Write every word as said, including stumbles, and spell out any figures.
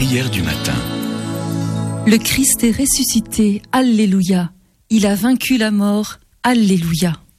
prière du matin. Le Christ est ressuscité, Alléluia. Il a vaincu la mort, Alléluia.